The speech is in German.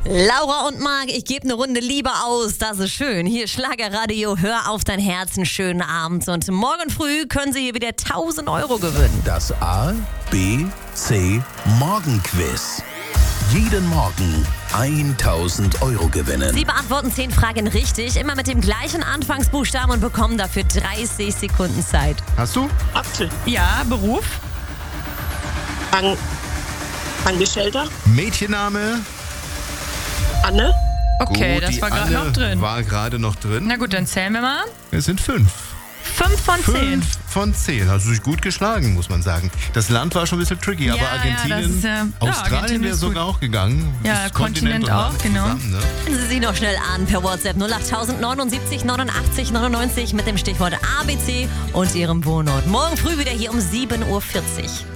Laura und Marc, ich gebe eine Runde Liebe aus, das ist schön. Hier Schlagerradio, hör auf dein Herz, einen schönen Abend. Und morgen früh können Sie hier wieder 1000 Euro gewinnen. Das A, B, C Morgenquiz. Jeden Morgen 1000 Euro gewinnen. Sie beantworten 10 Fragen richtig, immer mit dem gleichen Anfangsbuchstaben und bekommen dafür 30 Sekunden Zeit. Hast du? Apfel. Ja, Beruf? Angestellter. Mädchenname? Anne. Okay, Gut, das die war gerade Anne noch drin. War gerade noch drin. Na gut, dann zählen wir mal. Es sind 5. 5 von 10. 5 von 10. Hast du dich gut geschlagen, muss man sagen. Das Land war schon ein bisschen tricky, aber Argentinien, Australien Argentinien wäre ist sogar auch gegangen. Ja, Das Kontinent und auch, Land genau. zusammen, ne? Rufen Sie sie noch schnell an per WhatsApp 08079 89 99 mit dem Stichwort ABC und Ihrem Wohnort. Morgen früh wieder hier um 7.40 Uhr.